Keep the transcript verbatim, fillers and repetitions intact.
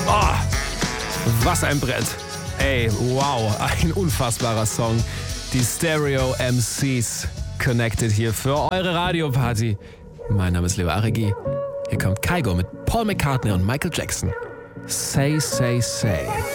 Oh, was ein Brett. Ey, wow, ein unfassbarer Song. Die Stereo M Cs connected hier für eure Radioparty. Mein Name ist Leo Aregi. Hier kommt Kygo mit Paul McCartney und Michael Jackson. Say, say, say.